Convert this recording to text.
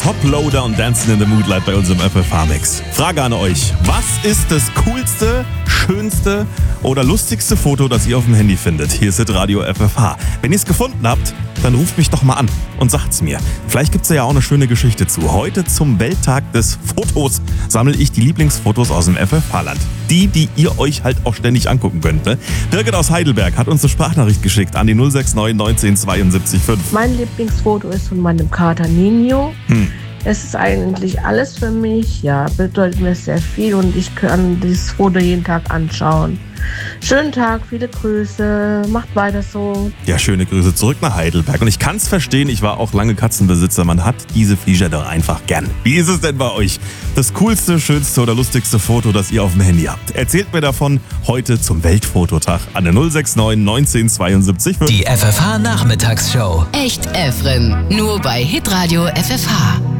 Top Lowdown Dancing in the Moonlight bei unserem FFH-Mix. Frage an euch, was ist das coolste, schönste oder lustigste Foto, das ihr auf dem Handy findet? Hier ist Radio FFH. Wenn ihr es gefunden habt, dann ruft mich doch mal an und sagt's mir. Vielleicht gibt's ja auch eine schöne Geschichte zu. Heute zum Welttag des Fotos sammle ich die Lieblingsfotos aus dem FFH-Land. Die ihr euch halt auch ständig angucken könnt. Ne? Birgit aus Heidelberg hat uns eine Sprachnachricht geschickt an die 069 19 72 5. Mein Lieblingsfoto ist von meinem Kater Nino. Es ist eigentlich alles für mich, ja, bedeutet mir sehr viel und ich kann dieses Foto jeden Tag anschauen. Schönen Tag, viele Grüße, macht weiter so. Ja, schöne Grüße zurück nach Heidelberg. Und ich kann's verstehen, ich war auch lange Katzenbesitzer, man hat diese Viecher doch einfach gern. Wie ist es denn bei euch? Das coolste, schönste oder lustigste Foto, das ihr auf dem Handy habt? Erzählt mir davon heute zum Weltfototag an der 069 19 72 5. Die FFH Nachmittagsshow. Echt Efren, nur bei Hitradio FFH.